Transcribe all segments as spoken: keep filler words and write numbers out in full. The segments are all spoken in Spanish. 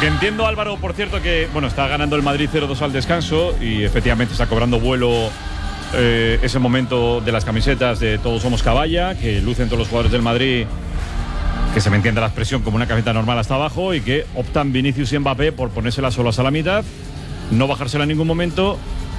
que entiendo, Álvaro, por cierto, que bueno, está ganando el Madrid cero dos al descanso y efectivamente está cobrando vuelo eh, ese momento de las camisetas de Todos Somos Caballa, que lucen todos los jugadores del Madrid, que se me entienda la expresión, como una camiseta normal hasta abajo, y que optan Vinicius y Mbappé por ponérselas solas a la mitad, no bajársela en ningún momento,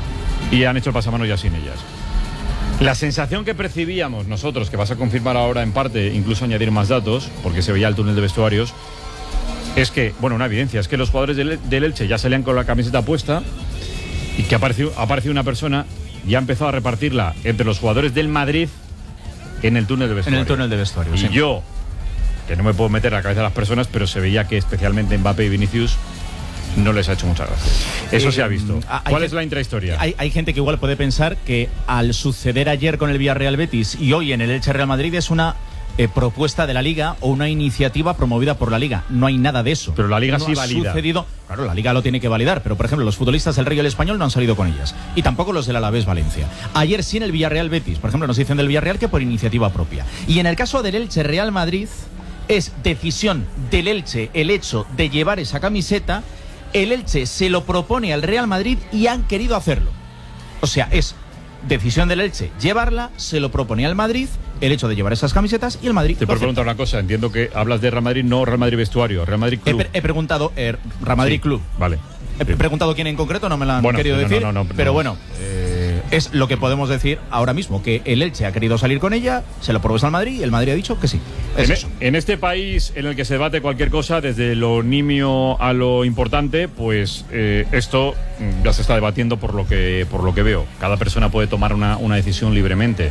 y han hecho el pasamanos ya sin ellas. La sensación que percibíamos nosotros, que vas a confirmar ahora en parte, incluso añadir más datos, porque se veía el túnel de vestuarios, es que, bueno, una evidencia, es que los jugadores del, del Elche ya salían con la camiseta puesta y que ha aparecido, ha aparecido una persona y ha empezado a repartirla entre los jugadores del Madrid en el túnel de vestuarios. En el túnel de vestuarios, Y sí. yo, que no me puedo meter en la cabeza de las personas, pero se veía que especialmente Mbappé y Vinicius no les ha hecho mucha gracia. Eso Eh, se ha visto. ¿Cuál hay, es la intrahistoria? Hay, hay gente que igual puede pensar que al suceder ayer con el Villarreal Betis y hoy en el Elche Real Madrid es una eh, propuesta de la Liga o una iniciativa promovida por la Liga. No hay nada de eso. Pero la Liga no sí ha valida. Sucedido, claro, la Liga lo tiene que validar, pero por ejemplo los futbolistas del Rayo y el Español no han salido con ellas. Y tampoco los del Alavés Valencia. Ayer sí en el Villarreal Betis, por ejemplo, nos dicen del Villarreal que por iniciativa propia. Y en el caso del Elche Real Madrid es decisión del Elche el hecho de llevar esa camiseta. El Elche se lo propone al Real Madrid y han querido hacerlo. O sea, es decisión del Elche llevarla, se lo propone al Madrid, el hecho de llevar esas camisetas y el Madrid. Te puedo preguntar una cosa, entiendo que hablas de Real Madrid, no Real Madrid vestuario, Real Madrid He, club. pre- he preguntado, eh, Real Madrid Sí, Club. Vale. He Bien. preguntado quién en concreto, no me lo han Bueno, querido no, decir. no, no, no, pero no. bueno, eh, es lo que podemos decir ahora mismo, que el Elche ha querido salir con ella, se lo propone al Madrid y el Madrid ha dicho que sí. Es En, eso. en este país en el que se debate cualquier cosa, desde lo nimio a lo importante, pues eh, esto mm, ya se está debatiendo por lo que por lo que veo. Cada persona puede tomar una, una decisión libremente.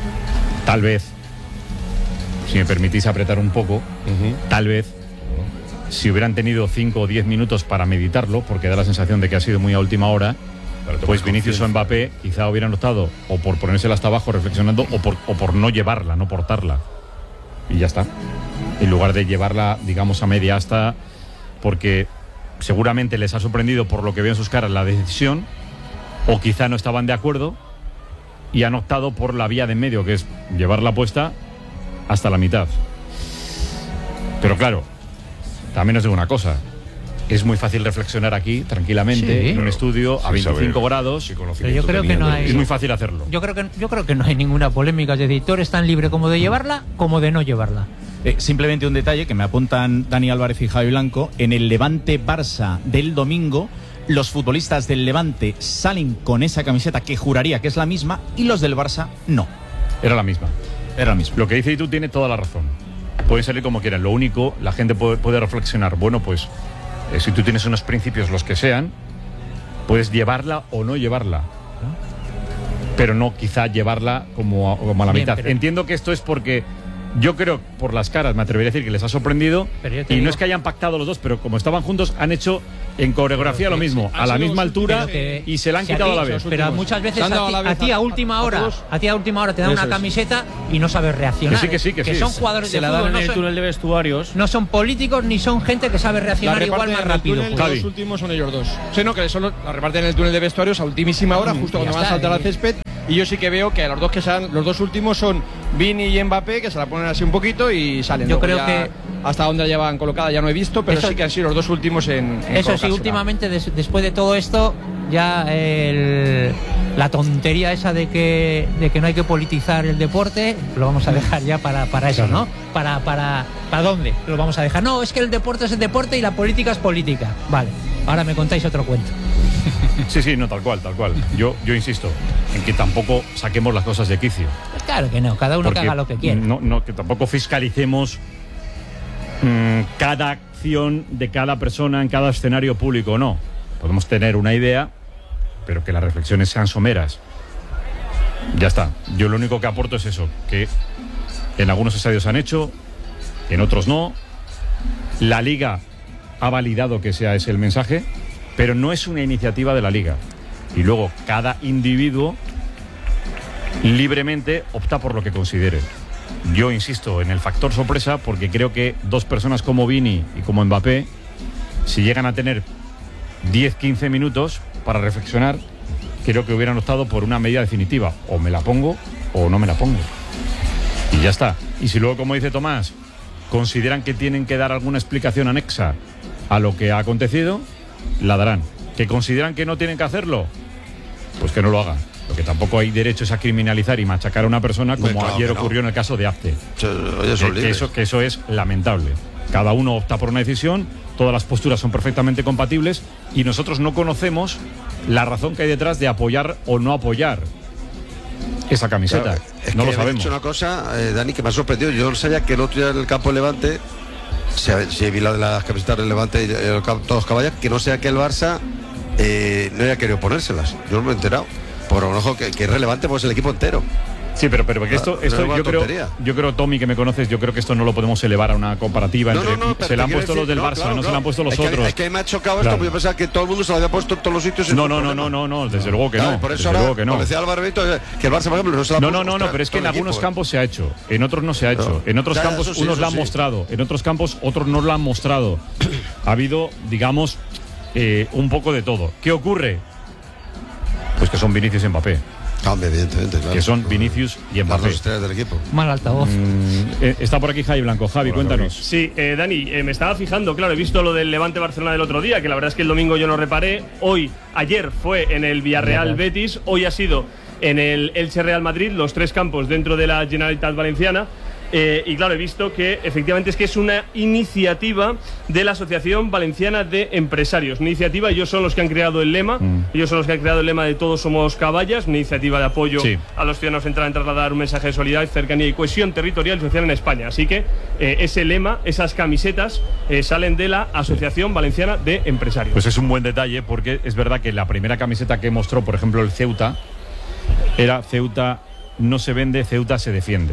Tal vez, si me permitís apretar un poco, uh-huh. tal vez, si hubieran tenido cinco o diez minutos para meditarlo, porque da la sensación de que ha sido muy a última hora, pues Vinicius o Mbappé quizá hubieran optado o por ponérsela hasta abajo reflexionando o por, o por no llevarla, no portarla. Y ya está. En lugar de llevarla, digamos, a media asta, porque seguramente les ha sorprendido por lo que veo en sus caras la decisión, o quizá no estaban de acuerdo y han optado por la vía de en medio, que es llevarla puesta hasta la mitad. Pero claro, también os digo una cosa. Es muy fácil reflexionar aquí, tranquilamente, Sí. en un estudio a Sí, veinticinco saber. grados. Pero yo creo que no hay. Es muy fácil hacerlo. Yo creo que yo creo que no hay ninguna polémica. Es decir, tú eres tan libre como de llevarla como de no llevarla. Eh, simplemente un detalle que me apuntan Dani Álvarez y Javi Blanco. En el Levante Barça del domingo, los futbolistas del Levante salen con esa camiseta que juraría que es la misma y los del Barça no. Era la misma. Era la misma. Lo que dice Itu tiene toda la razón. Pueden salir como quieran. Lo único, la gente puede, puede reflexionar. Bueno, pues eh, si tú tienes unos principios, los que sean, puedes llevarla o no llevarla. Pero no quizá llevarla como a, como a la Bien, mitad. pero- Entiendo que esto es porque yo creo, por las caras, me atrevería a decir que les ha sorprendido. Pero yo te Y no digo- es que hayan pactado los dos, pero como estaban juntos, han hecho en coreografía Pero lo que- mismo, han a la sido misma los altura, Pero que- y se la han si a quitado ti- a la vez. Pero muchas veces Se han dado a a ti, la vez a ti a a- última a hora, todos. a ti a última hora te dan Eso una es. camiseta y no sabes reaccionar. Que sí, que sí, que sí. son jugadores Se de la fútbol, dan en no el son, túnel de vestuarios. no son políticos ni son gente que sabe La reaccionar igual reparten más en el rápido. túnel, pues. Javi. los últimos son ellos dos. Sí, no, que solo la reparten en el túnel de vestuarios a ultimísima hora, Mm, justo ya cuando van a está, saltar eh. al césped. Y yo sí que veo que los dos que sean, los dos últimos son Vini y Mbappé, que se la ponen así un poquito y salen. Yo Luego creo ya que- hasta dónde la llevan colocada ya no he visto, pero Eso- sí que han sido los dos últimos en, en Eso sí, colocársela. últimamente, des- después de todo esto, ya el- la tontería esa de que, de que no hay que politizar el deporte, lo vamos a dejar ya para, para eso, ¿no? Para, para, ¿Para dónde lo vamos a dejar? No, es que el deporte es el deporte y la política es política. Vale, ahora me contáis otro cuento. Sí, sí, no, tal cual, tal cual. Yo, yo insisto en que tampoco saquemos las cosas de quicio. Pues claro que no, cada uno Porque que haga lo que quiera. No, no, que tampoco fiscalicemos mm, cada acción de cada persona en cada escenario público, no. Podemos tener una idea, pero que las reflexiones sean someras. Ya está. Yo lo único que aporto es eso, que en algunos estadios han hecho, en otros no. La Liga ha validado que sea ese el mensaje, pero no es una iniciativa de la Liga. Y luego cada individuo libremente opta por lo que considere. Yo insisto en el factor sorpresa porque creo que dos personas como Vini y como Mbappé, si llegan a tener diez a quince minutos para reflexionar, creo que hubieran optado por una medida definitiva. O me la pongo o no me la pongo. Y ya está. Y si luego, como dice Tomás, consideran que tienen que dar alguna explicación anexa a lo que ha acontecido, la darán. ¿Que consideran que no tienen que hacerlo? Pues que no lo hagan. Lo que tampoco hay derecho es a criminalizar y machacar a una persona como Claro ayer que no. ocurrió en el caso de Apte. Oye, son que, que, libres. eso, que eso es lamentable. Cada uno opta por una decisión, todas las posturas son perfectamente compatibles y nosotros no conocemos la razón que hay detrás de apoyar o no apoyar esa camiseta. Claro, es no que lo me ha sabemos. dicho una cosa, eh, Dani, que me ha sorprendido. Yo no sabía que el otro día en el campo de Levante, se, se vi la de las camisetas del Levante y el campo, todos caballas, que no sea que el Barça eh, no haya querido ponérselas. Yo no me he enterado. Por lo mejor que, que es relevante, pues el equipo entero. Sí, pero, pero que esto, Ah, esto no es yo, creo, tontería. yo creo, Tommy, que me conoces, yo creo que esto no lo podemos elevar a una comparativa No, entre. no, no, pero se le han te puesto quiero los del decir- Barça, claro, no se le claro. han puesto los es que, otros. Es que me ha chocado Claro. esto, porque yo pensaba que todo el mundo se lo había puesto en todos los sitios. sin No, ningún no, no, problema. no, no, desde luego que Claro, no. por eso desde ahora, luego que no. como decía Álvaro Benito, que el Barça, por ejemplo, no se la No, puso, no, no, no, ostras, pero es que en todo el algunos equipo, ¿eh? campos se ha hecho, en otros no se ha hecho. No. En otros Ya, ya, campos eso sí, unos eso lo han sí. mostrado, en otros campos otros no lo han mostrado. Ha habido, digamos, eh, un poco de todo. ¿Qué ocurre? Pues que son Vinicius y Mbappé. Cambia, evidentemente, claro. Que son Vinicius y Las Mbappé. dos estrellas del equipo. Mal altavoz. Mm, eh, está por aquí Javi Blanco. Javi, cuéntanos. Sí, eh, Dani, eh, me estaba fijando, claro, he visto lo del Levante Barcelona del otro día, que la verdad es que el domingo yo no reparé. Hoy, ayer fue en el Villarreal Betis, hoy ha sido en el Elche Real Madrid, los tres campos dentro de la Generalitat Valenciana. Eh, y claro, he visto que efectivamente es que es una iniciativa de la Asociación Valenciana de Empresarios. Una iniciativa, ellos son los que han creado el lema, Mm. ellos son los que han creado el lema de Todos somos caballas, una iniciativa de apoyo Sí. a los ciudadanos centrada en trasladar un mensaje de solidaridad, cercanía y cohesión territorial y social en España. Así que eh, ese lema, esas camisetas, eh, salen de la Asociación Valenciana de Empresarios. Pues es un buen detalle porque es verdad que la primera camiseta que mostró, por ejemplo, el Ceuta, era Ceuta no se vende, Ceuta se defiende.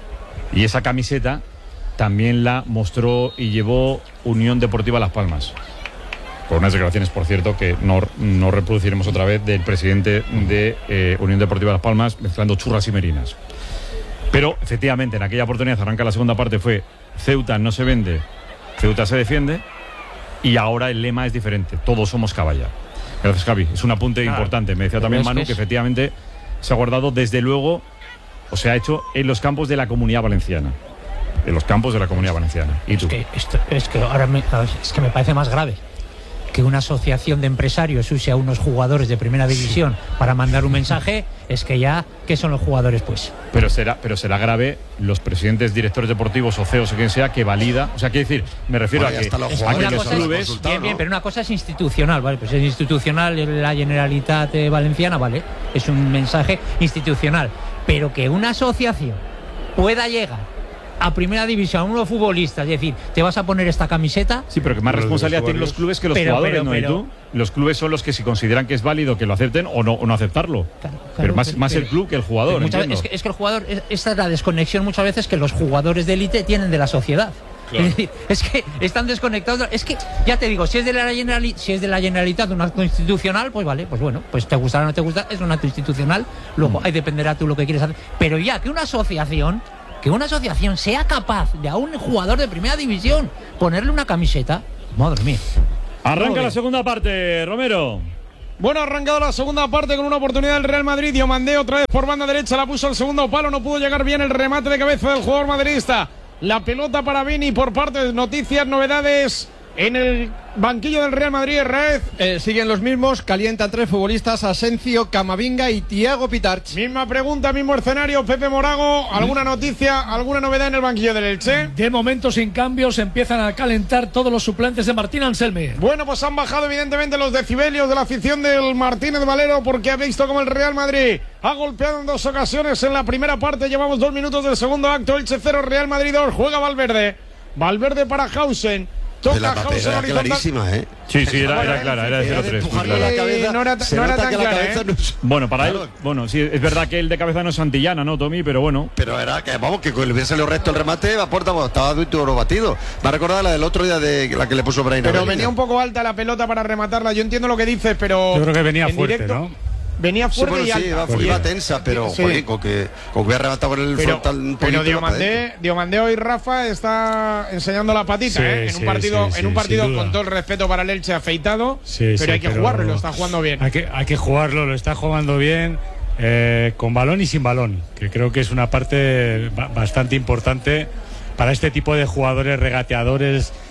Y esa camiseta también la mostró y llevó Unión Deportiva Las Palmas. Con unas declaraciones, por cierto, que no, no reproduciremos otra vez del presidente de eh, Unión Deportiva Las Palmas mezclando churras y merinas. Pero efectivamente, en aquella oportunidad, arranca la segunda parte, fue Ceuta no se vende, Ceuta se defiende. Y ahora el lema es diferente, todos somos caballa. Gracias, Javi. Es un apunte Claro. importante. Me decía Pero también es Manu que que es- efectivamente se ha guardado desde luego, o se ha hecho en los campos de la Comunidad Valenciana. En los campos de la Comunidad Valenciana. ¿Y tú? Es que, esto- es que ahora me, es que me parece más grave que una asociación de empresarios use a unos jugadores de primera división para mandar un mensaje. Es que ya, ¿qué son los jugadores, pues? Pero será, pero será grave los presidentes, directores deportivos o C E Os o quien sea que valida. O sea, quiero decir, me refiero Bueno, a ya que, hasta los a que jugadores Una los cosa es- clubes. consultado, bien, bien, ¿no? pero una cosa es institucional, ¿vale? Pues es institucional en la Generalitat eh, Valenciana, ¿vale? Es un mensaje institucional. Pero que una asociación pueda llegar a primera división, a unos futbolistas, es decir, te vas a poner esta camiseta. Sí, pero que más Los responsabilidad tienen usuarios. los clubes que los Pero, jugadores, pero, ¿no? ¿Y pero- tú? Los clubes son los que si consideran que es válido que lo acepten o no, o no aceptarlo. Claro, claro, pero más, pero- más el pero- club que el jugador. Pero muchas- entiendo. es, que, es que el jugador, es- esta es la desconexión muchas veces que los jugadores de élite tienen de la sociedad. Claro. Es decir, es que están desconectados. Es que, ya te digo, si es de la Generali- si es de la Generalitat de un acto institucional, pues vale, pues bueno, pues te gustará o no te gusta, es un acto institucional, luego Mm. ahí dependerá tú lo que quieres hacer. Pero ya que una asociación, que una asociación sea capaz de a un jugador de primera división ponerle una camiseta, madre mía. Arranca Joder. la segunda parte, Romero. Bueno, ha arrancado la segunda parte con una oportunidad del Real Madrid. Diomandé otra vez por banda derecha, la puso al segundo palo, no pudo llegar bien el remate de cabeza del jugador madridista. La pelota para Vini por parte de Noticias, novedades en el banquillo del Real Madrid. Raez. Eh, siguen los mismos, calientan tres futbolistas, Asencio, Camavinga y Thiago Pitarch. Misma pregunta, mismo escenario. Pepe Morago, ¿alguna noticia, alguna novedad en el banquillo del Elche? De momento sin cambios, empiezan a calentar todos los suplentes de Martín Anselmi. Bueno, pues han bajado evidentemente los decibelios de la afición del Martínez Valero porque ha visto como el Real Madrid ha golpeado en dos ocasiones en la primera parte. Llevamos dos minutos del segundo acto. Elche cero, Real Madrid dos. Juega Valverde. Valverde para Hausen. De Toca la papel Hausen era horizontal. clarísima, ¿eh? Sí, sí, era, era clara, era de Era cero de tres. empujarle claro. la cabeza. no era ta- Se no era nota tan que la clara, cabeza ¿eh? no es- Bueno, para él, Claro. bueno, sí, es verdad que el de cabeza no es Santillana, ¿no, Tommy? Pero bueno. Pero era que, vamos, que le hubiese salido recto el remate, a puerta, pues, estaba de oro batido. Me ha recordado la del otro día de la que le puso Brain. Pero venía un poco alta la pelota para rematarla. Yo entiendo lo que dices, pero. Yo creo que venía en fuerte, directo, ¿no? Venía Sí, fuerte bueno, y sí, alta. iba, iba tensa, pero Sí. joder, con que, con que hubiera rematado con el Pero, frontal un pero poquito más para Diomandé, adentro. Diomandé hoy Rafa está enseñando la patita, Sí, ¿eh? En sí, un partido, sí, en un sí, partido sin duda. con todo el respeto para el Elche afeitado, Sí, pero sí, hay que jugarlo y lo está jugando bien. Hay que, hay que jugarlo, lo está jugando bien, eh, con balón y sin balón, que creo que es una parte ba- bastante importante para este tipo de jugadores regateadores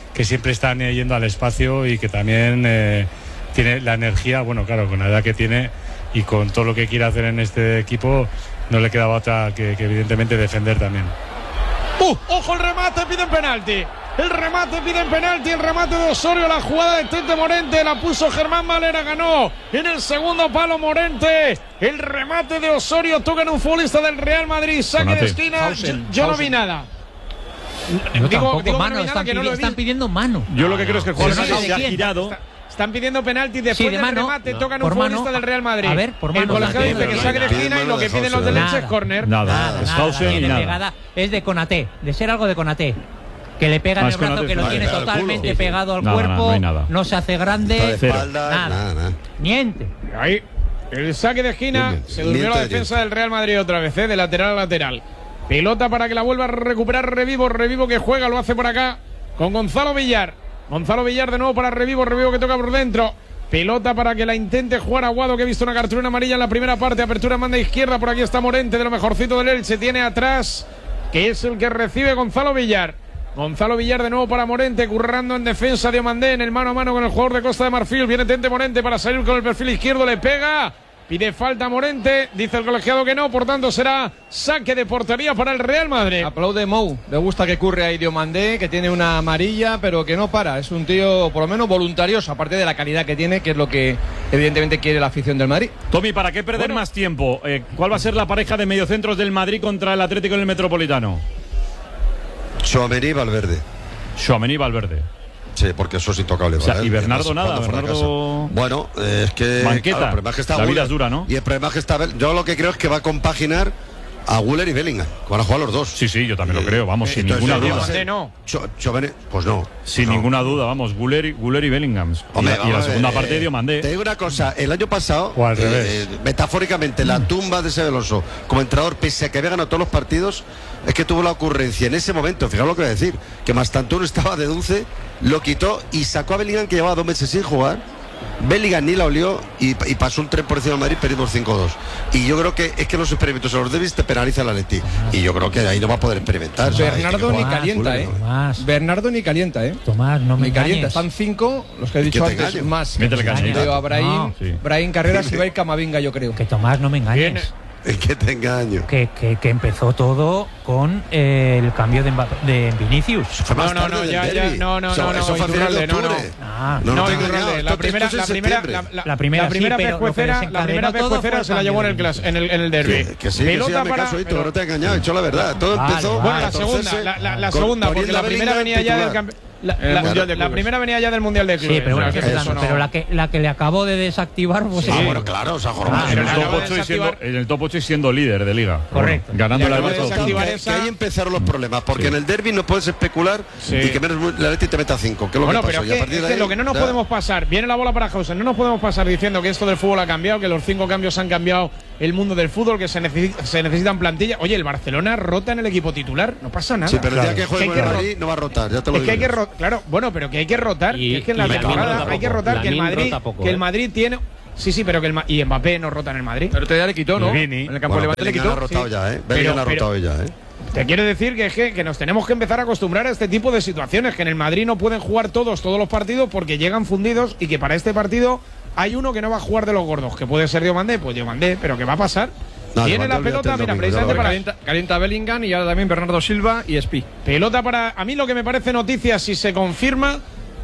que siempre están yendo al espacio y que también eh, tiene la energía, bueno, claro, con la edad que tiene y con todo lo que quiere hacer en este equipo, no le quedaba otra que, que evidentemente defender también. ¡Uh! ¡Ojo el remate! Piden penalti. El remate piden penalti. El remate de Osorio. La jugada de Tete Morente. La puso Germán Valera. Ganó en el segundo palo Morente. El remate de Osorio. Toca en un futbolista del Real Madrid. Saque Conate. de esquina. Hausen, Yo, yo no Hausen. vi nada. Yo digo, tampoco, digo que mano, no vi nada, están, que no pidi- lo he están visto. pidiendo mano. Yo lo que creo es que el jugador ¿Sí, se de ha quién? girado. Están pidiendo penalti Sí, después de del mano. remate. No. Tocan un Por futbolista mano. del Real Madrid. A ver, por el mano. colegiado Nada, dice que nada, saque de nada. esquina y lo que Piden piden lo los de del Hausen. Elche es córner. Nada. Nada, Es nada, Hausen la y tiene nada. pegada. Es de Konaté, de ser algo de Konaté. Que le pega Ah, en es el brazo, Konaté, que lo vale, tiene pega al culo. totalmente Sí, sí. pegado al Nada, cuerpo. nada, no hay nada. No se hace Está de grande. espalda, Nada. nada, nada. Niente. Ahí, el saque de esquina. Bien, bien. Se durmió la Miente, defensa miente. del Real Madrid otra vez, ¿eh? De lateral a lateral. Pelota para que la vuelva a recuperar Revivo. Revivo que juega, lo hace por acá con Gonzalo Villar. Gonzalo Villar de nuevo para Revivo. Revivo que toca por dentro. Pelota para que la intente jugar Aguado, que ha visto una cartulina amarilla en la primera parte. Apertura manda izquierda. Por aquí está Morente, de lo mejorcito del Elche. Tiene atrás, que es el que recibe Gonzalo Villar. Gonzalo Villar de nuevo para Morente, currando en defensa de Diomandé, en el mano a mano con el jugador de Costa de Marfil. Viene Tente Morente para salir con el perfil izquierdo, le pega, pide falta Morente, dice el colegiado que no, por tanto será saque de portería para el Real Madrid. Aplaude Mou. Le gusta que curre ahí Diomandé, que tiene una amarilla, pero que no para. Es un tío, por lo menos, voluntarioso, aparte de la calidad que tiene, que es lo que evidentemente quiere la afición del Madrid. Tommy, ¿para qué perder Bueno. más tiempo? Eh, ¿Cuál va a ser la pareja de mediocentros del Madrid contra el Atlético en el Metropolitano? Tchouaméni y Valverde. Tchouaméni y Valverde. Sí, porque eso es intocable. O sea, ¿vale? y Bernardo Además, nada, jugando fuera de Bernardo- casa. Bueno, eh, es que. Banqueta. claro, el problema es que está La vida Güler. es dura, ¿no? Y el problema es que está. Bel- Yo lo que creo es que va a compaginar a Güler y Bellingham. que Van a jugar los dos. Sí, sí, yo también lo creo, vamos, sin Entonces, ninguna no va a duda. ser- no. Cho- Tchouaméni, pues no. Sin No. ninguna duda, vamos, Güler y, Güler y Bellingham. Hombre, y, la- y vamos la a segunda ver, parte de eh, Diomandé. Te digo una cosa, el año pasado, O al eh, revés. eh, metafóricamente, la tumba de ese Veloso como entrenador, pese a que había ganado todos los partidos, es que tuvo la ocurrencia en ese momento, fijaos lo que voy a decir, que Mastantuono estaba de dulce, lo quitó y sacó a Bellingham, que llevaba dos meses sin jugar. Bellingham ni la olió y, y pasó un tren por encima del Madrid, perdimos cinco dos. Y yo creo que es que los experimentos en los derbis te penalizan la Leti. Y yo creo que ahí no va a poder experimentar. ¿sabes? Bernardo Que ni juega- calienta, ¿eh? Tomás, Bernardo ni calienta, ¿eh? Tomás, no me Ni calienta. engañes. Están cinco, los que he Y dicho que te antes, engaño. más. Métele cañita. Veo a Brahim, No. Sí. Brahim Carreras y va a ir Camavinga, yo creo. Que Tomás, no me engañes. Viene. Es que te engaño. Que, que, que empezó todo con eh, el cambio de, Mbappé- de Vinicius. Fue más No, no, tarde no, del ya, ya, derbi. no, no, Eso- no, no, eso fue a finales de Iturralde, no, no. octubre. Ah, No, No, no te he Iturralde, engañado. la Esto- primera, esto la es en primera, septiembre. la, la- La primera la primera sí, pero lo que pescuecera, la desencadenó primera todo pescuecera fue se la el llevó en el, cambio de clas- en el, en el derbi. Que, que sí, que sí, Pelota hazme para- caso, Hito, pero- no te he engañado, he hecho la verdad. Todo Vale, empezó. vale. Bueno, la a segunda, torcerse la, la, la con- segunda, porque poniendo la a primera Bellingham venía ya del titular. campe- la, El la- Mundial de la Clubes. primera venía ya del Mundial de Clubes. Sí, pero, O sea, bueno, que que eso se- no- pero la, que, la que le acabó de desactivar pues Sí. Ah, esa. bueno, claro, o sea, jorobado. Ah, En el, pero top acaba de ocho y siendo, desactivar- en el top ocho y siendo líder de liga. Correcto. Ganando Y la acaba de Liga. desactivar que, esa- que ahí empezaron los problemas, porque Sí. en el derby no puedes especular Sí. y que menos la Leti te meta cinco, que es lo Bueno, que pero pasó. es Y a que, partir es de que ahí, lo que no nos ya. podemos pasar, viene la bola para Hausen, no nos podemos pasar diciendo que esto del fútbol ha cambiado, que los cinco cambios han cambiado el mundo del fútbol, que se, necesi- se necesitan plantillas. Oye, el Barcelona rota en el equipo titular, no pasa nada. Sí, pero el día Claro. que Es juegue que con hay el que Madrid no va a rotar, ya te lo Es que hay digo que yo. rotar, claro, bueno, pero que hay que rotar, Y- que es que en la y Lamine temporada rota hay que poco. rotar, que el Lamine Madrid, rota poco, que el ¿eh? Madrid tiene. Sí, sí, pero que el Ma- y Mbappé no rota en el Madrid. Pero te ya le quitó, ¿no? Y Vini. En el campo Bueno, Levante le Bellingham quitó. ha rotado sí. ya, ¿eh? Pero- Bellingham ha pero- rotado ya, ¿eh? Te quiero decir que, es que, que nos tenemos que empezar a acostumbrar a este tipo de situaciones, que en el Madrid no pueden jugar todos, todos los partidos, porque llegan fundidos y que para este partido hay uno que no va a jugar de los gordos, que puede ser Diomandé, pues Diomandé, pero ¿qué va a pasar? No, Tiene Diomandé, la olvídate pelota, el mira, domingo, precisamente ya lo para, Calienta, calienta Bellingham y ahora también Bernardo Silva y Espi. pelota para. A mí lo que me parece noticia, si se confirma,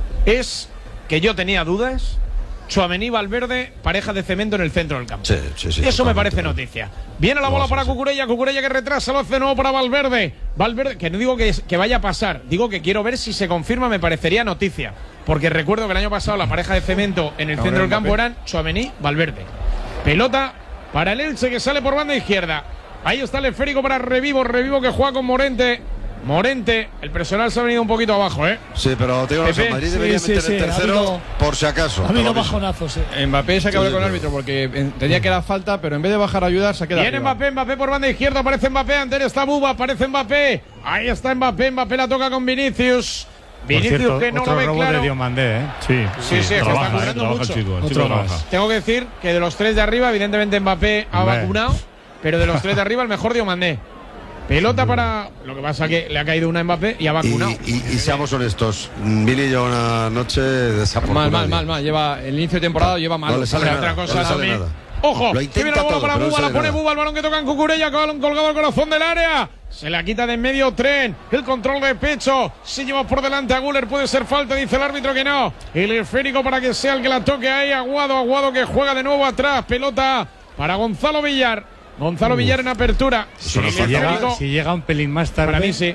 es que yo tenía dudas. Tchouaméni Valverde, pareja de cemento en el centro del campo. Sí, sí, sí. Eso me totalmente, parece ¿no? noticia. Viene la No, bola sí, para sí. Cucurella, Cucurella que retrasa, lo hace de nuevo para Valverde. Valverde, que no digo que, que vaya a pasar, digo que quiero ver si se confirma, me parecería noticia. Porque recuerdo que el año pasado la pareja de cemento en el No, centro del Mbappé. campo eran Tchouaméni, Valverde. Pelota para el Elche que sale por banda izquierda. Ahí está el esférico para Revivo, Revivo que juega con Morente. Morente, el personal se ha venido un poquito abajo, ¿eh? Sí, pero te digo, una cosa, Pepe, Madrid sí, debería sí, meter sí, el ha tercero habido- por si acaso. Ha te lo habido aviso. bajonazos. eh. Mbappé se acabó Sí, con el sí, árbitro porque entendía que era falta, pero en vez de bajar a ayudar, se queda Viene arriba. Mbappé, Mbappé por banda izquierda, aparece Mbappé, ante él está Buba, aparece Mbappé. Ahí está Mbappé, Mbappé la toca con Vinicius. Por Vinicius cierto, que no otro lo ve robo claro. de Diomandé, ¿eh? Sí, Sí, sí, es que está trabaja, eh, currando trabaja mucho. el chico, el Otro chico más. trabaja. Tengo que decir que de los tres de arriba, evidentemente Mbappé ha Hombre. vacunado, pero de los tres de arriba el mejor Diomandé. Pelota para. Lo que pasa que le ha caído una a Mbappé y ha vacunado. Y, y, y seamos honestos, Vini lleva una noche desafortunada. Mal, mal, mal, mal. Lleva el inicio de temporada, lleva mal. No le sale O sea, nada, otra cosa no le sale también. nada. Ojo, Lo que intenta viene la bola todo, para pero no Buba, la sale pone nada. Buba, el balón que toca en Cucurella, balón colgado al corazón del área. Se la quita de en medio Tren, el control de pecho. Si lleva por delante a Guller, puede ser falta, dice el árbitro que no. El esférico para que sea el que la toque ahí. Aguado, Aguado que juega de nuevo atrás. Pelota para Gonzalo Villar. Gonzalo Villar en apertura. Si, El si llega, esférico, si llega un pelín más tarde. para mí sí.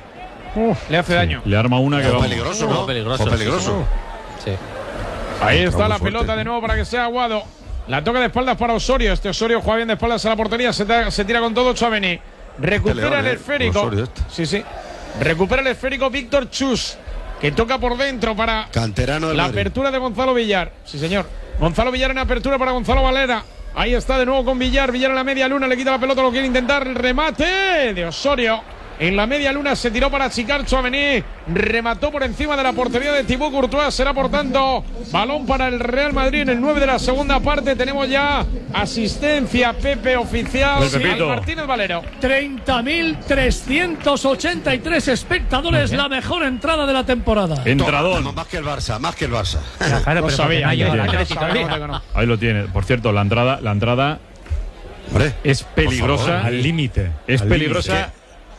Le hace daño. Le arma una que Fue va. peligroso, ¿no? Fue peligroso, Fue peligroso. Sí. Ahí está la Muy fuerte. pelota de nuevo para que sea Aguado. La toca de espaldas para Osorio. Este Osorio juega bien de espaldas a la portería. Se, ta- se tira con todo Chouameni. Recupera León, el eh, esférico. Osorio este. Sí, sí. Recupera el esférico Víctor Chus, que toca por dentro para Canterano del la Madrid. apertura de Gonzalo Villar. Sí, señor. Gonzalo Villar en apertura para Gonzalo Valera. Ahí está de nuevo con Villar. Villar en la media luna. Le quita la pelota. Lo quiere intentar. El remate de Osorio. En la media luna se tiró para achicar Chouameni. Remató por encima de la portería de Thibaut Courtois. Será por tanto balón para el Real Madrid en el nueve de la segunda parte. Tenemos ya asistencia Pepe oficial. El Pepito. Al Martínez Valero. treinta mil trescientos ochenta y tres espectadores, la mejor entrada de la temporada. Entradón. Toma, más que el Barça, más que el Barça. Claro, Lo pero sabía. porque no ha llegado Oye, el Ya Atlético sabemos todavía. que no. Ahí lo tiene. Por cierto, la entrada, la entrada Hombre, es peligrosa. Al límite. Es al peligrosa.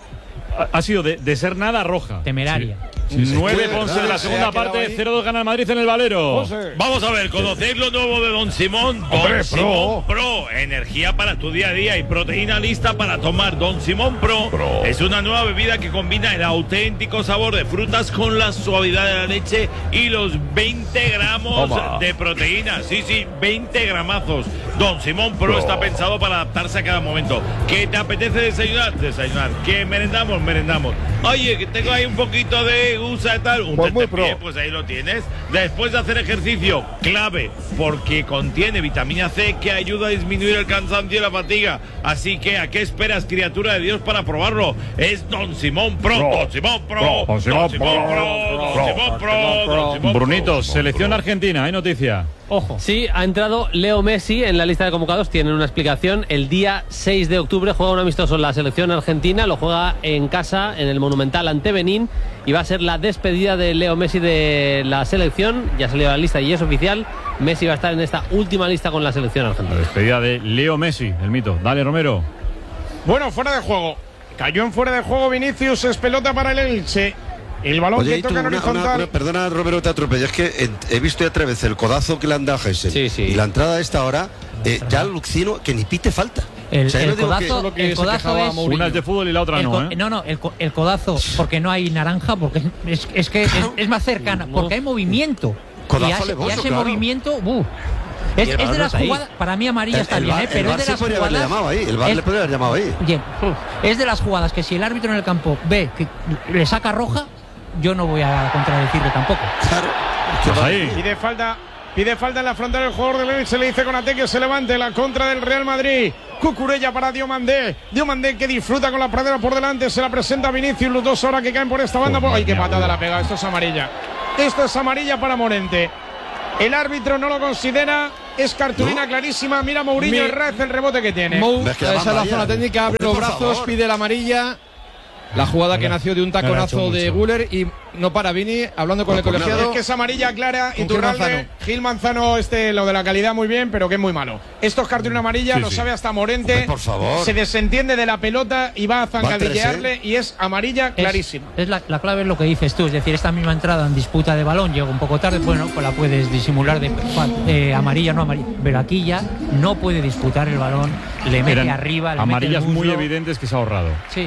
Ha, ha sido de, de ser nada roja. Temeraria. nueve Es que, once de verdad, la se segunda ha quedado parte, ahí. cero dos gana el Madrid en el Valero. Vamos a ver, ¿conocéis lo nuevo de Don Simón? Don Hombre, Simón Pro. Energía para tu día a día y proteína lista para tomar. Don Simón Pro, es una nueva bebida que combina el auténtico sabor de frutas con la suavidad de la leche y los veinte gramos Toma. de proteína. Sí, sí, veinte gramazos. Don Simón Pro, Pro. está pensado para adaptarse a cada momento. ¿Qué te apetece desayunar? Desayunar. ¿Qué merendamos? Merendamos. Oye, que tengo ahí un poquito de gusa y tal. Un Pues muy tentempié, pro. pues ahí lo tienes. Después de hacer ejercicio, clave, porque contiene vitamina C que ayuda a disminuir el cansancio y la fatiga. Así que, ¿a qué esperas, criatura de Dios, para probarlo? Es Don Simón Pro. Pro. Don Simón Pro. Pro. Don Simón Pro. Don Simón Pro. Don Simón Pro. Brunito, selección argentina, hay noticia. Ojo. Sí, ha entrado Leo Messi en la lista de convocados. Tienen una explicación. El día seis de octubre juega un amistoso en la selección argentina. Lo juega en casa, en el Monumental ante Benín. Y va a ser la despedida de Leo Messi de la selección. Ya salió la lista y es oficial. Messi va a estar en esta última lista con la selección La argentina. despedida de Leo Messi, el mito. Dale, Romero. Bueno, fuera de juego. Cayó en fuera de juego Vinicius. Es pelota para el Elche. El balón Oye, que y tú, toca en una- horizontal. una- una- perdona, Romero, te atropello. Es que en- he visto ya otra vez el codazo que le han dado a Gessel. Sí, sí. Y la entrada a esta hora, eh, ya alucino que ni pite falta. El, O sea, yo el no digo que- codazo, lo que el se codazo quejaba es. Mourinho. Una es de fútbol y la otra el no, co- ¿eh? no, no, el, co- el codazo, porque no hay naranja, porque es, es que es, es más cercana, porque hay movimiento. Codazo y, hace- alevoso, y ese claro. movimiento, ¡buh! Es, Y el es de balón las está ahí. jugadas, para mí amarilla El, está el bien, Bar- ¿eh? el pero Bar es de sí las podría haberle jugadas. llamado ahí. El Bar es- le podría haber llamado ahí. Bien, es de las jugadas que si el árbitro en el campo ve que le saca roja, yo no voy a contradecirle tampoco. Claro. Pues ahí. Pide falta, pide falta en la frontal el jugador del Elche. Le dice con Ate que se levante la contra del Real Madrid. Cucurella para Diomandé. Diomandé que disfruta con la pradera por delante. Se la presenta a Vinicius. Los dos ahora que caen por esta banda. Pues ¡Ay, qué madre mía, patada abuelo. la pega! Esto es amarilla. Esto es amarilla para Morente. El árbitro no lo considera. Es cartulina ¿No? clarísima. Mira Mourinho Mi- Herrez el rebote que tiene. Mou, Ves que esa la es la valla. zona técnica, abre Hombre, los por brazos, favor. pide la amarilla. La jugada que No le- nació de un no le ha taconazo hecho de mucho. Guller y no para Vini, hablando con No, el pues nada. colegiado. Es que es amarilla clara. Con Gil Iturralde, Manzano. Gil Manzano, este, lo de la calidad muy bien, pero que es muy malo. Esto es cartulina amarilla, Sí, lo sí. sabe hasta Morente. Hombre, por favor. Se desentiende de la pelota y va a zancadillearle ¿eh? y es amarilla Es- clarísima. Es, la, la clave es lo que dices tú, es decir, esta misma entrada en disputa de balón llega un poco tarde, bueno, pues la puedes disimular de eh, amarilla, no amarilla, pero aquí ya no puede disputar el balón, le mete Eran arriba, le amarillas mete el muy muslo. evidentes que se ha ahorrado. Sí.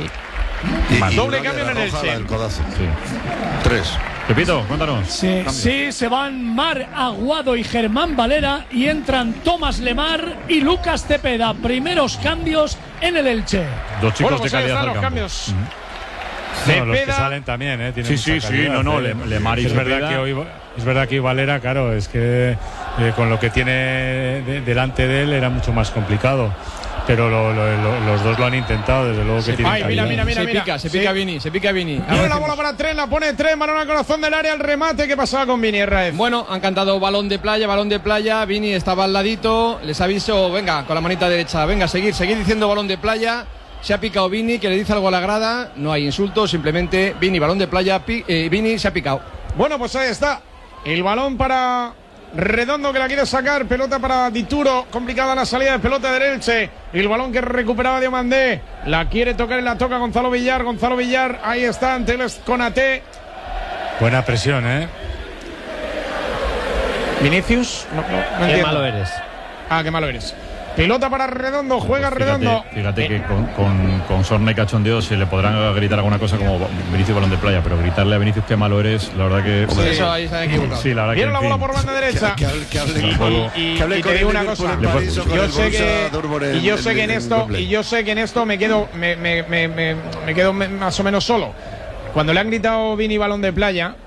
Y- Mal. y Doble una cambio de en la el roja, Elche. la del codazo. Sí. Tres. Pepito, cuéntanos. Sí, sí, se van Mar Aguado y Germán Valera y entran Tomás Lemar y Lucas Cepeda. Primeros cambios en el Elche. Dos chicos Bueno, de pues ahí calidad están al los campo. cambios. No, los que Cepeda- salen también, ¿eh? Tienen Sí, sí, mucha sí, calidad, no, no, ¿eh? Le- Lemar y es verdad Cepeda. que hoy es verdad que hoy Valera, claro, es que eh, con lo que tiene de- delante de él era mucho más complicado. Pero lo- lo- lo- los dos lo han intentado, desde luego que tienen ay, mira, calidad. mira, mira, se mira. pica, se Sí. pica Vini, se pica Vini. Ahora Tiene la decimos. bola para Tren, la pone Tren, balón al corazón del área, el remate. ¿Qué pasaba con Vini Herrez? Bueno, han cantado balón de playa, balón de playa. Vini estaba al ladito, les aviso, venga, con la manita derecha, venga, seguir, seguir diciendo balón de playa. se ha picado Vini, que le dice algo a la grada, no hay insulto, simplemente Vini, balón de playa, pi, eh, Vini se ha picado. Bueno, pues ahí está. El balón para Redondo, que la quiere sacar. Pelota para Dituro. Complicada la salida de pelota del Elche. El balón que recuperaba Diomandé. La quiere tocar y la toca Gonzalo Villar. Gonzalo Villar, ahí está, ante el Konaté. Buena presión, ¿eh? Vinicius. No, no, no Qué entiendo. malo eres. Ah, qué malo eres. Pelota para Redondo, juega Fíjate, Redondo. Fíjate que con, con, con sorna y cachondeo se le podrán gritar alguna cosa como Vinicius balón de playa, pero gritarle a Vinicius qué malo eres, la verdad que... Sí, eso ahí se han equivocado. Sí, la verdad que... Vieron la en bola fin. por banda derecha. Que, que, que hable, Y, con, y- que hable y con te digo el una Liverpool cosa. en París o con Yo el sé que Borussia Dortmund en- y yo en- sé que en en esto Wembley. y yo sé que en esto me quedo me, me, me, me, me quedo me- más o menos solo. Cuando le han gritado Vini balón de playa,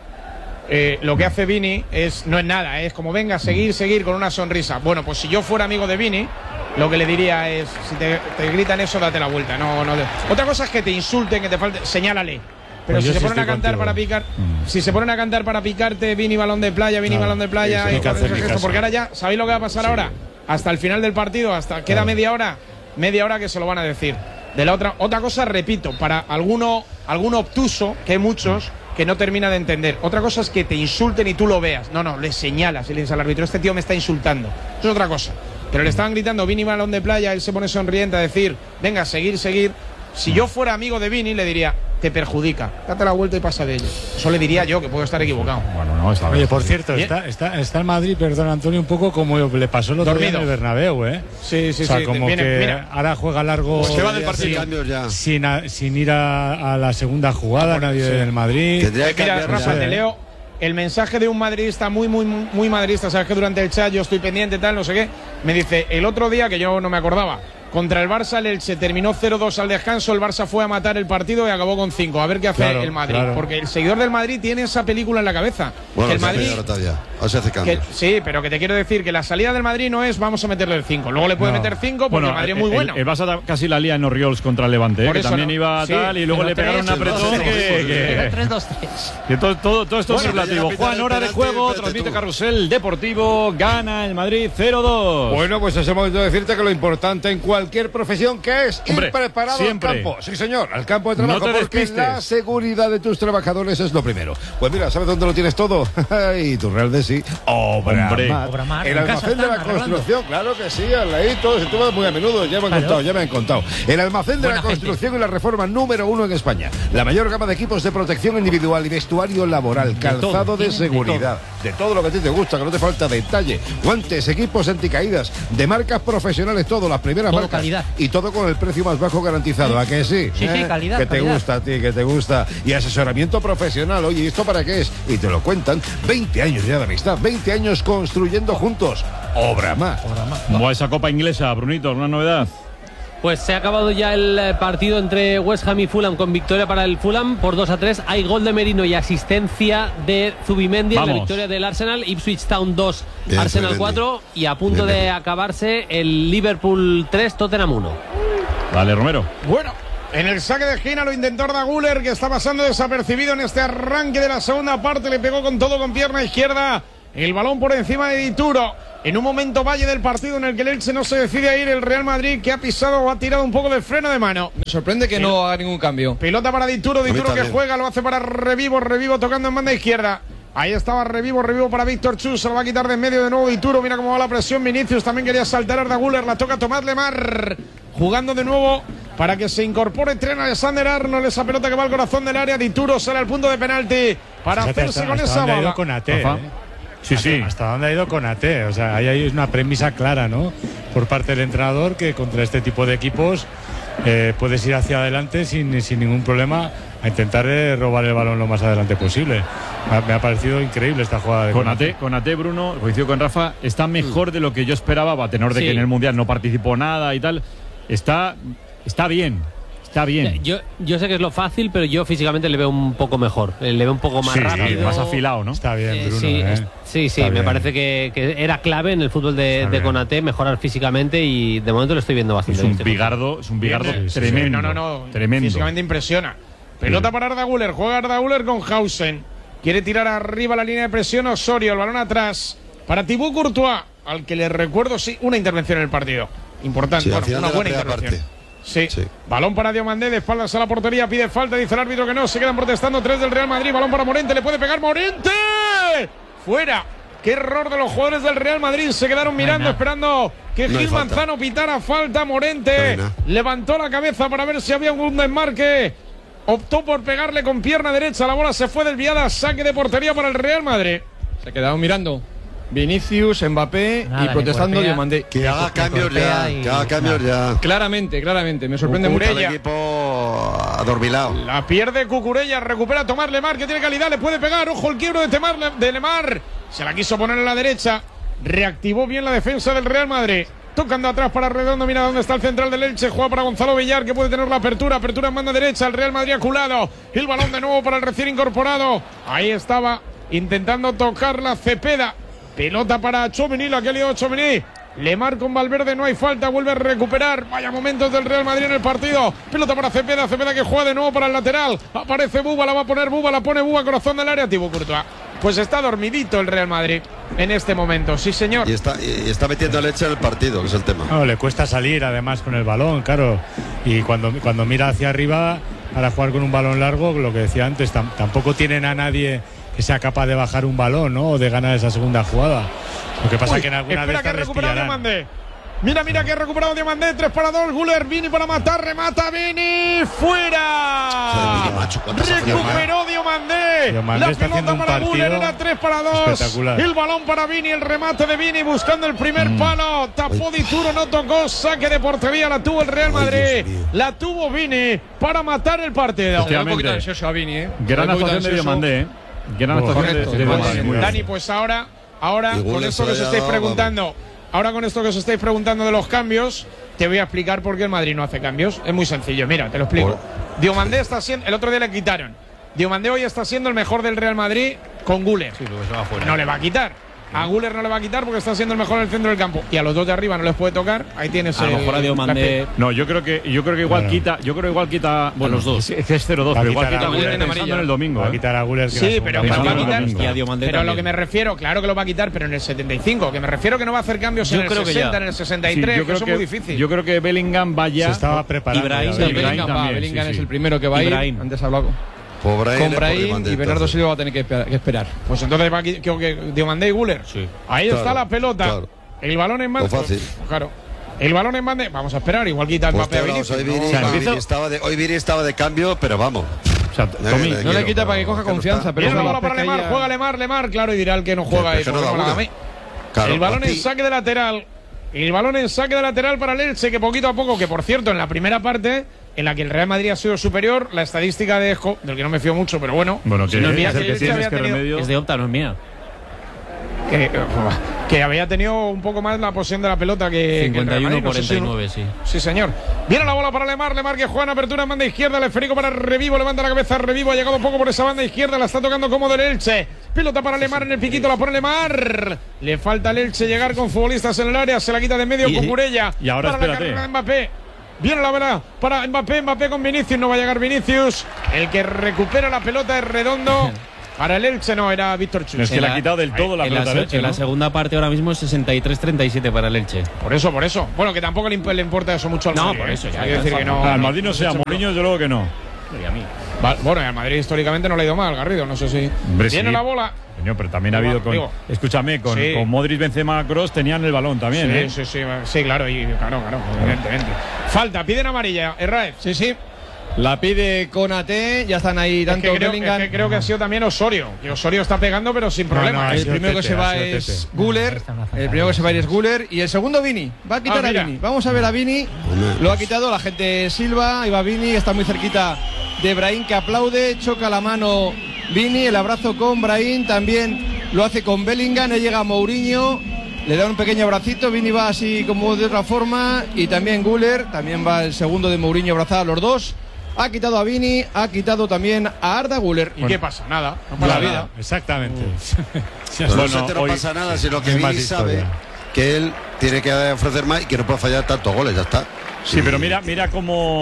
eh, lo que hace Vini es no es nada, es como venga, seguir, seguir con una sonrisa. Bueno, pues si yo fuera amigo de Vini, lo que le diría es, si te, te gritan eso, date la vuelta. No, no. te- Otra cosa es que te insulten, que te falte, señálale. Pero Pues si yo se sí ponen a estoy cantar contigo. para picar, si se ponen a cantar para picarte, Vini balón de playa, Vini Claro, balón de playa, sí, sí, y hay que con hacer ese ni gesto, caso. porque ahora ya, ¿sabéis lo que va a pasar ahora? Hasta el final del partido, hasta queda Claro. media hora, media hora que se lo van a decir. De la otra, otra cosa, repito, para alguno, alguno obtuso, que hay muchos, que no termina de entender. Otra cosa es que te insulten y tú lo veas. No, no, le señalas y le dices al árbitro, este tío me está insultando. Eso es otra cosa. Pero le estaban gritando Vini balón de playa, él se pone sonriente a decir, venga, seguir, seguir. Si yo fuera amigo de Vini, le diría, te perjudica, date la vuelta y pasa de ello. Eso le diría yo, que puedo estar equivocado. Bueno, no, está Oye, bien. por cierto, Bien. está, está, está el Madrid, perdón Antonio, un poco como le pasó el otro día en Dormido. el Bernabéu, ¿eh? Sí, sí, o sea, sí. como Viene- que mira. ahora juega largo Pues se va del sin- partido. Cambios ya. sin, a- sin ir a, a la segunda jugada, Ah, nadie sí. del Madrid. Tendría que Mira, cambiar Rafa, ya. te leo el mensaje de un madridista muy, muy, muy muy madridista. Sabes que durante el chat yo estoy pendiente, tal, no sé qué. Me dice, el otro día, que yo no me acordaba, contra el Barça, el Elche terminó cero dos al descanso. El Barça fue a matar el partido y acabó con cinco. A ver qué hace Claro, el Madrid. claro. Porque el seguidor del Madrid tiene esa película en la cabeza. Bueno, que el se hace Madrid. ahora todavía. Ahora se hace que- cambios. sí, pero que te quiero decir que la salida del Madrid no es vamos a meterle el cinco. Luego le puede No. meter cinco porque el Madrid es muy el- bueno. El, Barça casi la lía en Oriols contra el Levante, ¿eh? Por que eso también no. iba Sí, tal y luego pero le pegaron un tres, apretón dos, que, tres, que- tres dos tres. que todo, todo, todo esto Bueno, es relativo. ya pitar Juan, el hora de penalti, juego, espérate transmite tú. Carrusel Deportivo, gana el Madrid cero dos. Bueno, pues es el momento de decirte que lo importante en cualquier profesión que es Hombre, ir preparado siempre. al campo. Sí, señor, al campo de trabajo, No te porque despistes. la seguridad de tus trabajadores es lo primero. Pues mira, ¿sabes dónde lo tienes todo? Y tu Real de sí, Obra Hombre. Mar. Obra Mar, El en casa almacén de la están arreglando. construcción, claro que sí, al ladito, si tú vas muy a menudo, ya me han Claro. contado, ya me han contado. El almacén de Buena la gente. construcción y la reforma número uno en España. La mayor gama de equipos de protección individual y vestuario laboral, calzado todo, de tienen de seguridad. De todo lo que a ti te gusta, que no te falta detalle. Guantes, equipos anticaídas, de marcas profesionales, todo, las primeras Todo marcas. calidad. Y todo con el precio más bajo garantizado, ¿a que sí? Sí, sí, calidad, Que te calidad. gusta a ti, que te gusta. Y asesoramiento profesional, oye, ¿y esto para qué es? Y te lo cuentan. veinte años ya de amistad, veinte años construyendo juntos. Obra más. ¿Cómo va esa copa inglesa, Brunito? ¿Alguna novedad? Pues se ha acabado ya el eh, partido entre West Ham y Fulham con victoria para el Fulham por dos a tres. Hay gol de Merino y asistencia de Zubimendi en la Vamos. victoria del Arsenal. Ipswich Town dos, Bien, Arsenal Zubimendi. cuatro y a punto Bien, de bien. acabarse el Liverpool tres, Tottenham uno. Dale, Romero. Bueno, en el saque de esquina lo intentó Arda Güler, que está pasando desapercibido en este arranque de la segunda parte. Le pegó con todo con pierna izquierda. El balón por encima de Dituro. En un momento valle del partido en el que el Elche no se decide a ir, el Real Madrid, que ha pisado o ha tirado un poco de freno de mano. Me sorprende que no haga ningún cambio. Pelota para Dituro, mí Dituro que también. juega, lo hace para Revivo, Revivo tocando en banda izquierda. Ahí estaba Revivo, Revivo para Víctor Chus, se lo va a quitar de en medio de nuevo Dituro, mira cómo va la presión, Vinicius también quería saltar Arda Güler, la toca Tomás Lemar, jugando de nuevo para que se incorpore Trent Alexander Arnold, esa pelota que va al corazón del área, Dituro sale al punto de penalti para Fíjate hacerse hasta- con hasta esa dónde ha ido bola. con A T, Rafa. ¿eh? Sí, sí. ¿Hasta dónde ha ido con A T? O sea, ahí hay una premisa clara, ¿no? Por parte del entrenador que contra este tipo de equipos eh, puedes ir hacia adelante sin, sin ningún problema a intentar eh, robar el balón lo más adelante posible. Me ha, me ha parecido increíble esta jugada de Con A T, con A T, Bruno, coincido con Rafa, está mejor de lo que yo esperaba, a tenor de Sí. que en el Mundial no participó nada y tal. Está, está bien, está bien. Yo, yo sé que es lo fácil, pero yo físicamente le veo un poco mejor. Eh, Le veo un poco más Sí, rápido. más afilado, ¿no? Está bien, Eh, Bruno. sí, ¿eh? es- sí, sí, Está me bien. parece que, que era clave en el fútbol de, Está de bien. Konaté mejorar físicamente y de momento lo estoy viendo Es bastante un bien. bigardo, es un bigardo Viene- tremendo. No, no, no. Tremendo. Físicamente impresiona. Pelota para Arda Güler. Juega Arda Güler con Hausen. Quiere tirar arriba la línea de presión Osorio. El balón atrás para Thibaut Courtois, al que le recuerdo, sí, una intervención en el partido. Importante. Sí, al bueno, final una de la buena primera intervención. parte. Sí. sí. Balón para Diomandé, de espaldas a la portería, pide falta, dice el árbitro que no, se quedan protestando tres del Real Madrid, balón para Morente, le puede pegar Morente. Fuera. Qué error de los jugadores del Real Madrid, se quedaron mirando, no esperando que no Gil Manzano pitara falta. Morente no levantó la cabeza para ver si había un desmarque, optó por pegarle con pierna derecha, la bola se fue desviada, saque de portería para el Real Madrid. Se quedaron mirando Vinicius, Mbappé Nada, y protestando Diomandé. Que haga cambios ya, y... que haga cambios ya. Claramente, claramente, me sorprende mucho. El equipo adormilado. La pierde Cucurella, recupera Tomás Lemar, que tiene calidad, le puede pegar, ojo el quiebro de, Temar, de Lemar. Se la quiso poner en la derecha, reactivó bien la defensa del Real Madrid. Tocando atrás para Redondo, mira dónde está el central del Elche, juega para Gonzalo Villar, que puede tener la apertura, apertura en banda derecha, el Real Madrid aculado. El balón de nuevo para el recién incorporado. Ahí estaba intentando tocar la Cepeda. Pelota para Tchouaméni, la que ha liado Tchouaméni. Lemar con Valverde, no hay falta, vuelve a recuperar. Vaya momentos del Real Madrid en el partido. Pelota para Cepeda, Cepeda que juega de nuevo para el lateral. Aparece Buba, la va a poner Buba, la pone Buba, corazón del área, Thibaut Courtois. Pues está dormidito el Real Madrid en este momento, sí señor. Y está, y está metiendo leche en el partido, que es el tema. No, le cuesta salir además con el balón, claro. Y cuando, cuando mira hacia arriba para jugar con un balón largo, lo que decía antes, tam, tampoco tienen a nadie que sea capaz de bajar un balón, ¿no? O de ganar esa segunda jugada. Lo que pasa es que en alguna espera de que ha recuperado Diomandé. Mira, mira que ha recuperado Diomandé. tres para dos. Guller, Vini para matar. Remata Vini. ¡Fuera! Recuperó Diomandé. Diomandé la pelota para Guller. Era tres para dos. El balón para Vini. El remate de Vini buscando el primer mm. palo. Tapó Dituro, no tocó. Saque de portería. La tuvo el Real Madrid. Ay, la tuvo Vini para matar el partido. Un poquito ansioso a Vini, ¿eh? Gran actuación de Diomandé, ¿eh? Gran actuación de, de Diomandé. Dani, pues ahora, ahora con esto que os estáis preguntando. Ahora con esto que os estáis preguntando de los cambios, te voy a explicar por qué el Madrid no hace cambios. Es muy sencillo, mira, te lo explico. Diomandé está siendo, el otro día le quitaron. Diomandé hoy está siendo el mejor del Real Madrid con Guller. Sí, se va fuera. No le va a quitar. A Guller no le va a quitar porque está siendo el mejor en el centro del campo. Y a los dos de arriba no les puede tocar. Ahí tienes a lo mejor a Diomandé. No, yo creo que yo creo que igual bueno. quita, yo creo que igual quita, bueno, los dos. Es que es cero dos, pero igual quita a Guller pensando en el domingo. Va a quitar a Guller. Sí, pero va a quitar. Y a Diomandé pero lo que me refiero, claro que lo va a quitar, pero en el setenta y cinco, que me refiero que no va a hacer cambios en el sesenta, en el sesenta y tres, sí, que eso es muy difícil. Yo creo que Bellingham va ya. Se estaba preparando. Ibrahim Bellingham es el primero que va a ir. Antes hablado con Brahim y Bernardo Silva va a tener que esperar. Pues entonces va aquí, creo que Diomandé y Guller. Sí. Ahí claro, está la pelota. Claro. El balón en banda. Fácil. Claro. El balón en banda. Vamos a esperar. Igual quita el pues Mbappé a Vinicius. Hoy Vini, no, Vini estaba de, hoy Vini estaba de cambio, pero vamos. O sea, Tommy, no le quita para que coja confianza. Pero viene la bola para Lemar. Juega Lemar, Lemar. Claro, y dirá el que no juega ahí. Claro, el balón en saque de lateral. El balón en saque de lateral para el Elche, que poquito a poco, que por cierto, en la primera parte, en la que el Real Madrid ha sido superior, la estadística de Esco, del que no me fío mucho, pero bueno. Bueno, que, si no es mía, que, que, tienes que tenido, es de Opta, no es mía. Que, que había tenido un poco más la posesión de la pelota que cincuenta y uno a cuarenta y nueve, sí. Sí, señor. Viene la bola para Lemar, Lemar que juega en apertura en banda izquierda, el esférico para Revivo, levanta la cabeza Revivo, ha llegado un poco por esa banda izquierda, la está tocando como del Elche. Pelota para Lemar en el piquito, la pone Lemar. Le falta al Elche llegar con futbolistas en el área, se la quita de medio con Murella. Y ahora para espérate. La carrera de Mbappé. Viene la bola para Mbappé, Mbappé con Vinicius, no va a llegar Vinicius. El que recupera la pelota es Redondo. Para el Elche no, era Víctor Chus. Es que le ha quitado del todo la en pelota la, Elche, en ¿no? la segunda parte ahora mismo es sesenta y tres treinta y siete para el Elche. Por eso, por eso. Bueno, que tampoco le, imp le importa eso mucho al no, Madrid. No, por eso. Ya, hay que decir que no. Al Madrid no sea, Mourinho yo luego que no. Y a mí. Va, bueno, al Madrid históricamente no le ha ido mal, Garrido. No sé si. Hombre, Tiene sí. la bola. Señor, pero también ha habido con. Digo, escúchame, con, sí. con Modric, Benzema, Kroos tenían el balón también, sí, ¿eh? Sí, sí, sí, claro, y claro, claro, evidentemente. Falta, piden amarilla, Herrera. Sí, sí. La pide Konaté, ya están ahí tanto es que creo, Bellingham. Es que creo que ha sido también Osorio. Que Osorio está pegando, pero sin problema. No, no, el primero que se va es Guller. El primero que se va es Guller. Y el segundo, Vini. Va a quitar ah, a Vini. Vamos a ver a Vini. Lo ha quitado la gente Silva. Ahí va Vini. Está muy cerquita de Brahim, que aplaude. Choca la mano Vini. El abrazo con Brahim. También lo hace con Bellingham. Ahí llega Mourinho. Le da un pequeño abracito. Vini va así como de otra forma. Y también Guller. También va el segundo de Mourinho abrazado a los dos. Ha quitado a Vini, ha quitado también a Arda Güler. ¿Y bueno, qué pasa? Nada, no pasa nada. vida. Exactamente. Bueno, bueno, no pasa nada, sino que Vini sabe que él tiene que ofrecer más y que no puede fallar tantos goles, ya está. Sí, sí, pero mira, mira cómo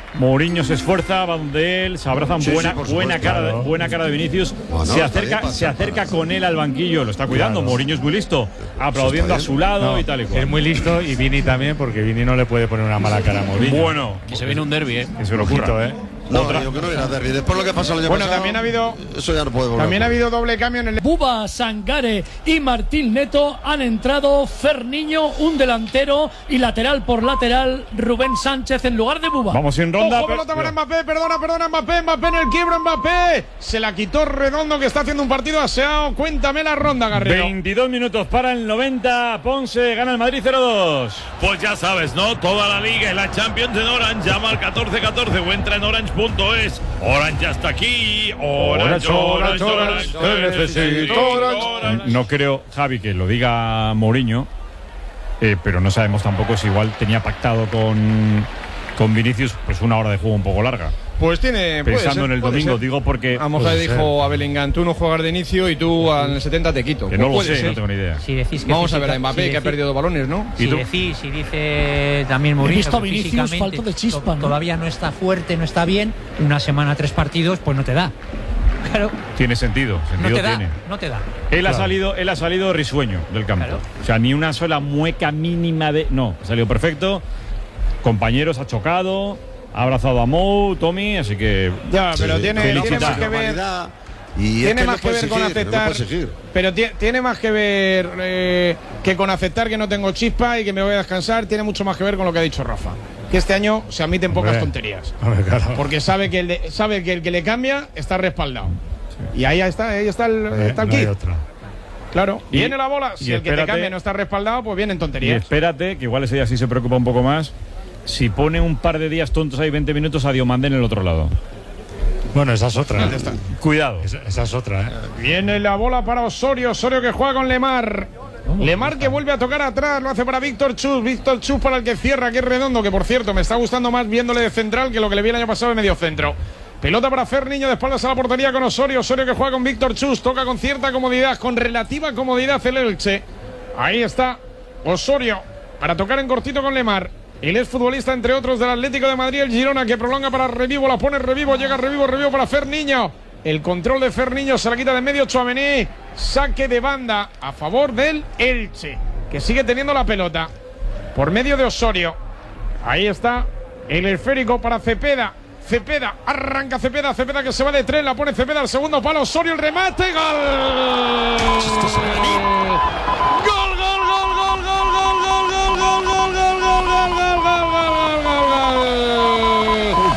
Mourinho se esfuerza, va donde él, se abrazan, Sí, buena, sí, por supuesto, buena, cara, claro. buena cara de Vinicius. Bueno, se está acerca, bien, se pasa, acerca pasa. con él al banquillo, lo está cuidando. Claro. Mourinho es muy listo, aplaudiendo a bien. su lado No, y tal y cual. es muy listo y Vini también, porque Vini no le puede poner una mala cara a Mourinho. Bueno, Que se viene un derbi, ¿eh? que se lo ocurra. Ojito, ¿eh? No, Otra. yo creo que era derbi. Después lo que pasó el año Bueno, pasado. también ha habido- Eso ya no puede volver. También ha habido doble cambio en el. Buba, Sangare y Martín Neto han entrado. Ferniño, un delantero y lateral por lateral Rubén Sánchez en lugar de Buba. Vamos sin ronda. Ojo, pero- pelota para Mbappé, perdona, perdona, Mbappé, Mbappé en el quiebro, Mbappé. Se la quitó Redondo, que está haciendo un partido aseado. Cuéntame la ronda, Garrido. veintidós minutos para el noventa. Ponce gana el Madrid cero dos. Pues ya sabes, ¿no? Toda la liga y la Champions en Orange. Llama al catorce catorce o entra en orange punto es. Orange ya está aquí. Orange, Orange, Orange. Te necesito, Orange. No creo, Javi, que lo diga Mourinho, eh, pero no sabemos tampoco si igual tenía pactado con, con Vinicius pues una hora de juego un poco larga. Pues tiene. puede Pensando ser, en el puede domingo, ser. digo porque. A lo mejor le dijo a Bellingham, tú no juegas de inicio y tú en el setenta te quito. Que no Pues lo puede sé, ser. no tengo ni idea. Si decís que Vamos a ver a física- Mbappé, si que ha decís- perdido dos balones, ¿no? Si ¿Y tú? decís, si dice también He Mourinho visto a que Vinicius, físicamente falta de chispa, to- ¿no? todavía no está fuerte, no está bien, una semana, tres partidos, pues no te da. Claro, Tiene sentido, no sentido te da, tiene. no te da. Él ha salido, él ha salido risueño del campo. Claro. O sea, ni una sola mueca mínima de. No, ha salido perfecto. Compañeros, ha chocado, ha abrazado a Mou, Tommy, así que. Ya, pero Sí, tiene, felicita. tiene más que ver. Normalidad. Y es Tiene que más no que puede ver con exigir, no aceptar. puede exigir. Pero ti- tiene más que ver eh, que con aceptar que no tengo chispa y que me voy a descansar. Tiene mucho más que ver con lo que ha dicho Rafa. Que este año se admiten pocas Hombre. tonterías. Hombre, claro. Porque sabe que el, de- sabe que el que le cambia está respaldado. Y ahí está, ahí está el, Eh, está el no hay kit. otra. Claro. Y- Viene la bola. y Si el que te espérate- cambia no está respaldado, pues vienen Y tonterías. espérate, que igual ese día sí se preocupa un poco más. Si pone un par de días tontos ahí, veinte minutos a Diomandé en el otro lado. Bueno, esa es otra. Ya está. Cuidado. Esa, esa es otra, ¿eh? Viene la bola para Osorio. Osorio que juega con Lemar. Lemar que vuelve a tocar atrás. Lo hace para Víctor Chus. Víctor Chus para el que cierra, que es Redondo. Que por cierto me está gustando más viéndole de central que lo que le vi el año pasado de medio centro. Pelota para Ferniño de espaldas a la portería con Osorio. Osorio que juega con Víctor Chus. Toca con cierta comodidad, con relativa comodidad el Elche. Ahí está Osorio para tocar en cortito con Lemar. El exfutbolista, entre otros, del Atlético de Madrid, el Girona, que prolonga para Revivo, la pone Revivo, llega Revivo, Revivo para Ferniño. El control de Ferniño se la quita de medio Tchouaméni. Saque de banda a favor del Elche, que sigue teniendo la pelota por medio de Osorio. Ahí está el esférico para Cepeda. Cepeda, arranca Cepeda, Cepeda que se va de tren, la pone Cepeda al segundo palo, Osorio el remate, gol. Gol, gol, gol, gol, gol, gol, gol, gol, gol, gol, gol, gol, gol, gol, gol, gol, gol, gol.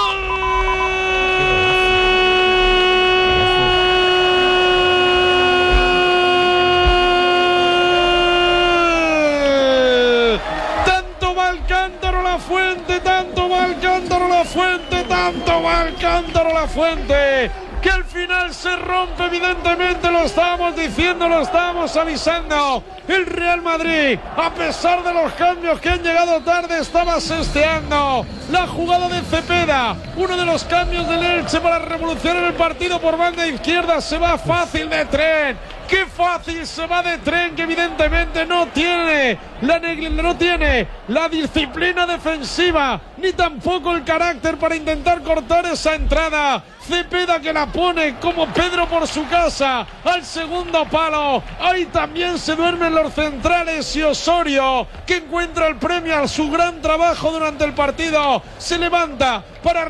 Gol. Tanto va el cántaro la fuente, tanto va el cántaro la fuente, tanto va el cántaro la fuente, que al final se rompe, evidentemente, lo estábamos diciendo, lo estábamos avisando. El Real Madrid, a pesar de los cambios que han llegado tarde, estaba sesteando la jugada de Cepeda. Uno de los cambios del Elche para revolucionar el partido por banda izquierda. Se va fácil de tren. Qué fácil se va de tren, que evidentemente no tiene la, no tiene la disciplina defensiva, ni tampoco el carácter para intentar cortar esa entrada. Cepeda que la pone como Pedro por su casa al segundo palo. Ahí también se duermen los centrales, y Osorio, que encuentra el premio a su gran trabajo durante el partido, se levanta para